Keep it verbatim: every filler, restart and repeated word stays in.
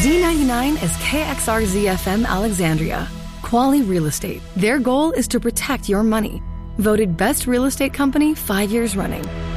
Z ninety-nine is K X R Z F M Alexandria. Quali Real Estate. Their goal is to protect your money. Voted best real estate company five years running.